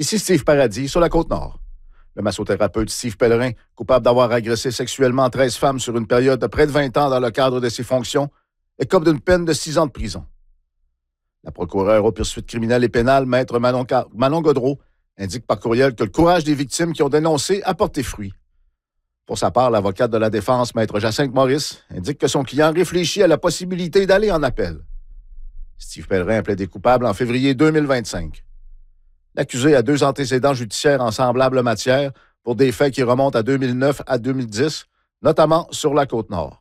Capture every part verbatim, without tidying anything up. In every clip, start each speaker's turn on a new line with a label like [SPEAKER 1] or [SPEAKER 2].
[SPEAKER 1] Ici Steve Paradis, sur la Côte-Nord. Le massothérapeute Steve Pellerin, coupable d'avoir agressé sexuellement treize femmes sur une période de près de vingt ans dans le cadre de ses fonctions, écope d'une peine de six ans de prison. La procureure aux poursuites criminelles et pénales, maître Manon, Car- Manon Gaudreau, indique par courriel que le courage des victimes qui ont dénoncé a porté fruit. Pour sa part, l'avocate de la défense, maître Jacinthe Maurice, indique que son client réfléchit à la possibilité d'aller en appel. Steve Pellerin a plaidé coupable en février deux mille vingt-cinq. L'accusé a deux antécédents judiciaires en semblable matière pour des faits qui remontent à deux mille neuf à deux mille dix, notamment sur la Côte-Nord.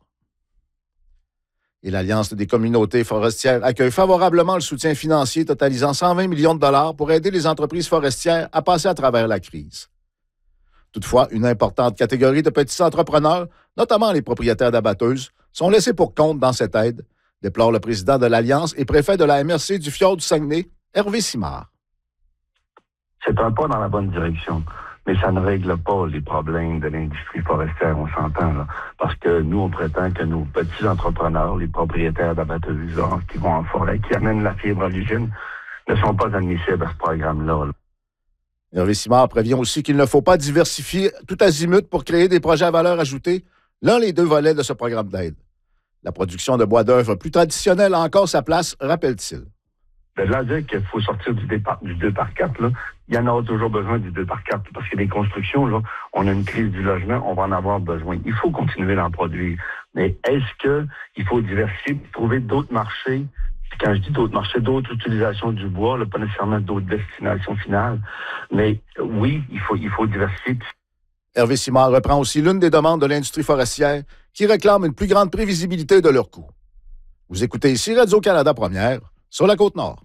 [SPEAKER 1] Et l'Alliance des communautés forestières accueille favorablement le soutien financier totalisant cent vingt millions de dollars pour aider les entreprises forestières à passer à travers la crise. Toutefois, une importante catégorie de petits entrepreneurs, notamment les propriétaires d'abatteuses, sont laissés pour compte dans cette aide, déplore le président de l'Alliance et préfet de la M R C du fjord du Saguenay, Hervé Simard.
[SPEAKER 2] C'est un pas dans la bonne direction, mais ça ne règle pas les problèmes de l'industrie forestière, on s'entend, là. Parce que nous, on prétend que nos petits entrepreneurs, les propriétaires d'abatteuses, là, qui vont en forêt, qui amènent la fibre à l'usine, ne sont pas admissibles à ce programme-là, là.
[SPEAKER 1] Hervé Simard prévient aussi qu'il ne faut pas diversifier tout azimut pour créer des projets à valeur ajoutée, l'un des deux volets de ce programme d'aide. La production de bois d'œuvre plus traditionnelle a encore sa place, rappelle-t-il.
[SPEAKER 2] De là à dire qu'il faut sortir du, départ, du deux par quatre, là, il y en aura toujours besoin du deux par quatre, parce que les constructions, là, on a une crise du logement, on va en avoir besoin. Il faut continuer d'en produire. Mais est-ce qu'il faut diversifier, trouver d'autres marchés? Quand je dis d'autres marchés, d'autres utilisations du bois, là, pas nécessairement d'autres destinations finales. Mais oui, il faut, il faut diversifier.
[SPEAKER 1] Hervé Simard reprend aussi l'une des demandes de l'industrie forestière qui réclame une plus grande prévisibilité de leurs coûts. Vous écoutez ici Radio-Canada Première, sur la Côte-Nord.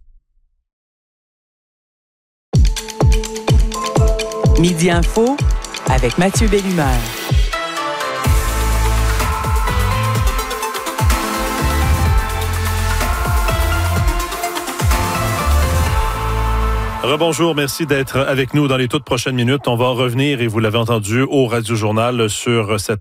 [SPEAKER 3] Midi Info avec Mathieu Bellumeur.
[SPEAKER 4] Rebonjour, merci d'être avec nous dans les toutes prochaines minutes. On va revenir, et vous l'avez entendu, au Radio-Journal sur cette